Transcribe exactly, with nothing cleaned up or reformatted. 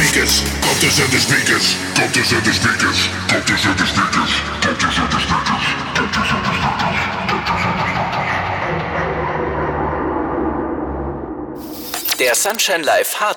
speakers, got this in the speakers, got this in the speakers, got this in the speakers, got this in the speakers, got this in the speakers. Der Sunshine Live Hard